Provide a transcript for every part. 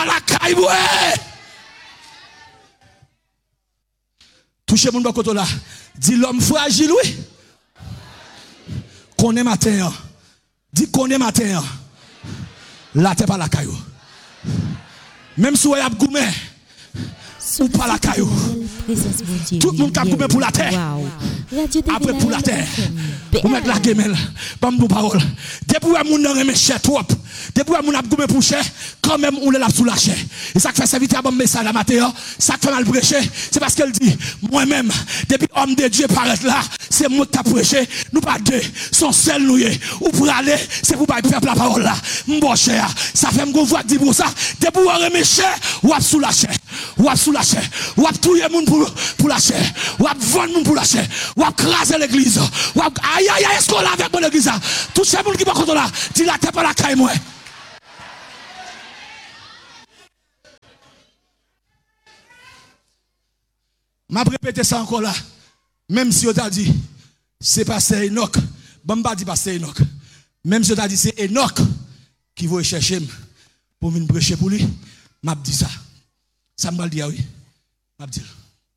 pas la caille, ouais. Touchez mon côté là. Dis l'homme fragile, oui. Qu'on est matin. Dis qu'on est matin. Là, t'es pas la caillou. Même si vous avez goumé, ou pas la caillou. Tout le monde a goumé pour la terre. Après pour la terre. Vous mettez la gemelle. Pas de parole. Depuis que vous avez mis cher trop. Depuis que vous avez goumé pour cher, quand même, on l'a sous la chair. Et ça fait servir à bon message la matin. Ça fait mal prêcher. C'est parce qu'elle dit, moi-même, depuis homme de Dieu paraît là, c'est moi qui t'ai prêché. Nous pas deux. Son seul nous. Ou pour aller, c'est pour pas faire la parole là. Mon cher, ça fait me voir dire pour ça. Depuis que vous avez mis cher, ou sous la chair. Ou sous la chair. Ou tout le monde pour la chair. Ou vendre pour la chair. Ou craser l'église. Ou aïe aïe aïe, est-ce qu'on l'a avec mon église? Tout ce monde qui va contre là, dis la tête pas la caille moi. M'a répété ça encore là. Même si on t'a dit, c'est pasteur Enoch. Bon, pas dit pasteur Enoch. Même si on t'a dit, c'est Enoch qui veut chercher pour venir prêcher pour lui. M'a dit ça. Ça m'a dit, oui. M'a dit.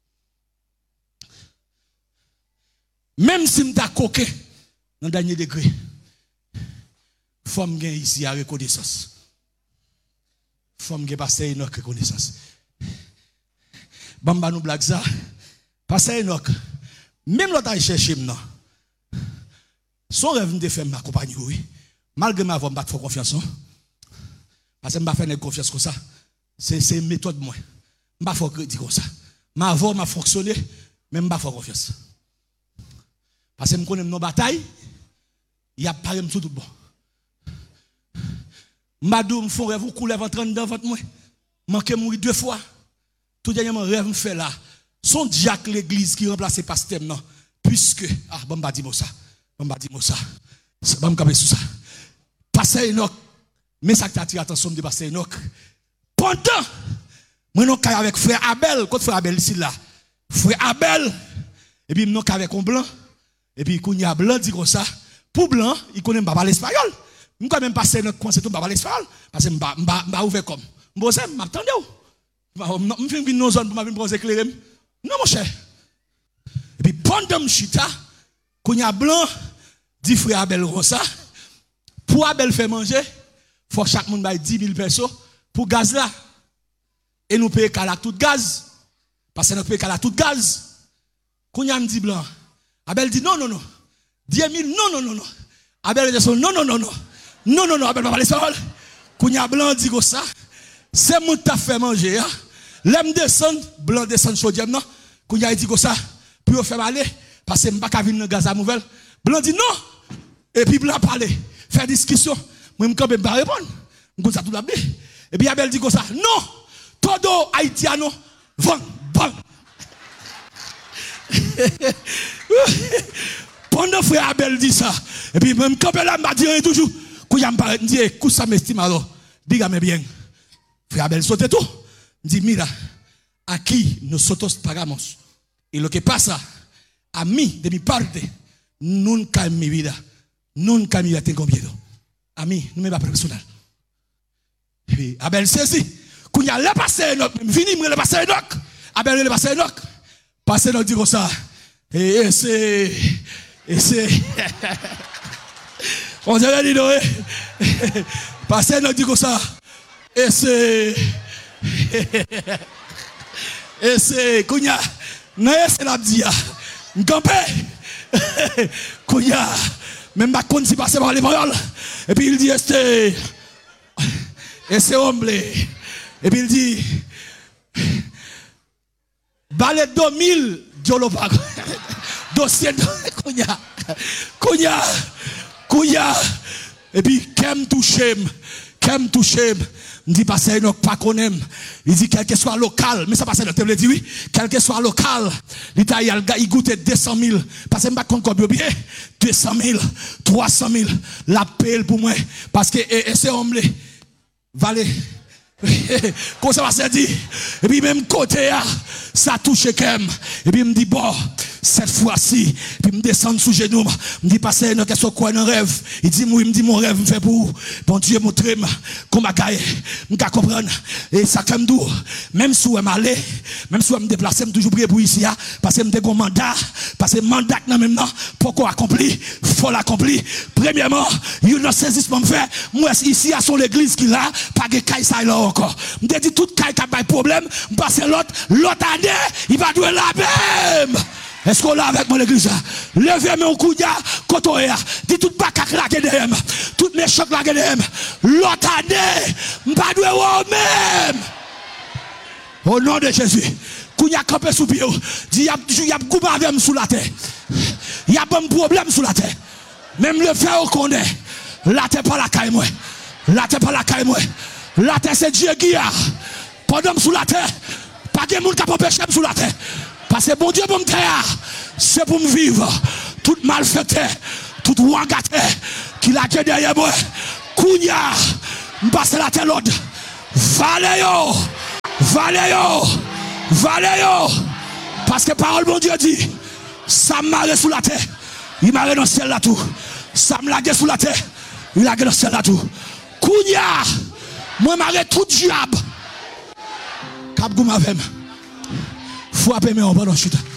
Même si m'ta coqué dans le dernier degré, faut me gagner ici à reconnaissance. Faut me gagner passer une autre reconnaissance. Bamba nous blague ça. Passer une autre. Même l'autre a cherché maintenant. Son rêve de faire m'accompagner, oui. Malgré ma voix, je ne fais pas confiance. Parce que je ne fais pas confiance comme ça. C'est une méthode moi. Je ne fais pas dire comme ça. Ma voix m'a fonctionné, mais je ne fais pas confiance. Parce que je connais nos batailles, il y a pas de tout bon. Madou me font rêve, vous coulez votre dans votre moi. Manquez mourir 2 fois. Tout dernièrement rêve me fait là. Son diacre l'église qui remplace pasteur non. Puisque bon bah dis-moi ça. Bon bah dis-moi ça. C'est bon me sous ça. Pasteur Enoch. Mais ça qui attire attention de pasteur Enoch. Pendant moi non avec frère Abel, quand frère Abel ici là. Frère Abel et puis non avec un blanc. Et puis, quand il y a blanc, dit comme ça, pour blanc, il connaît pas l'espagnol. Je quand même passer notre coin, c'est tout pas l'espagnol. Parce que je ne ouvert comme. Je sais, je m'attendais. Je ne fais pas une zone pour me éclairer. Non, mon cher. Et puis, pendant que je suis là, quand il y a blanc, dit frère Abel Rosa, pour Abel faire manger, il faut que chaque monde ait 10 000 pesos pour gaz là. Et nous payons qu'à tout gaz. Parce que nous payons qu'à tout gaz. Quand il y a un dit blanc, Abel dit non. 10 000, non. Abel dit non. Abel va parler seul. Kounya blanc dit comme ça. C'est moi qui t'a fait manger. L'aime descend, blanc descend chaudième non. Kounya dit comme ça. Puis on fait aller. Parce que je ne peux pas venir dans gaz à nouvelle. Blanc dit non. Et puis blanc parle. Faire discussion. Moi, je ne peux pas répondre. Je ça tout la vie. Et puis Abel dit comme ça. Non. Todo haïtiano. Bon. Pendant frère Abel dit ça, et puis même quand elle m'a dit toujours, quand il m'a dit, écoute ça m'estime alors, dis-moi bien. Frère Abel saute tout, dit, mira, aquí nosotros pagamos. Y lo que pasa, a mí, de mi parte, nunca en mi vida tengo miedo. A mí, no me va personal. Et puis Abel saisi, quand il a le passé, fini, le passé, Abel le passé, passé, dit comme ça. Et c'est. On dirait dit non. Passez nous dit comme ça. Et c'est. Kounya. Non, c'est la dia. M'campé. Kounya. Même pas qu'on s'y passe par les paroles. Et puis il dit et c'est humble. Et puis il dit. Ballet 2000 Diolopac. Dossier de Kouya. Et puis, qu'aime toucher, me dit pas ça, pas qu'on aime. Il dit quel que soit local, mais ça passe dans le dit oui, quel que soit local, l'Italien, il goûte 200 000, parce que je ne sais pas combien bien, 200 000, 300 000, la paix pour moi, parce que c'est homme, valet. Comment ça va se dire? Et puis même côté, ça touche Kem. Et puis il me dit, bon, cette fois-ci, puis me descendre sous genoux, me dit passer une question quoi dans rêve. Il dit moi, il me dit mon rêve me fait pour bon Dieu montre-moi comment gagne, me comprendre et ça fait me doux. Même si on m'aller, même si on me déplacer, me toujours prier pour ici parce que me dégon mandat, parce que mandat nan même non, pourquoi accompli, faut l'accomplir. Premièrement, il ne saisissement me fait moi ici à son l'église qui là, pas de caille ça là encore. Me dit toute caille qui a pas de problème, parce que l'autre année, il va jouer la même. Est-ce qu'on l'a avec moi l'église? Levez mon coup de cotoya. Dis tout pas la GDM. Toutes mes chocs la GDM. L'autre année, m'pas doué ou même. Au nom de Jésus. Kounya campé sous pied. Dis y a goût avec sous la terre. Y a pas de problème sous la terre. Même le fait au connaît. La terre pas la caille moi. La terre pas la caille moi. La terre c'est Dieu qui a. Pendant sous la terre. Pas de monde qui peut pécher sous la terre. Parce que bon Dieu pour me taire, c'est pour me vivre. Toute malfaiteur, toute ouangate qui l'a dit derrière moi. Kounya, me passe la terre l'autre. Valéo, Valéo, Valéo. Parce que parole bon Dieu dit, ça m'a sous la terre. Il m'a dans le ciel là tout. Ça me l'a sous la terre. Il a dans le ciel là tout. Kounya, moi m'a tout diable. Cap goum avec. Frappez-moi en bas dans chute.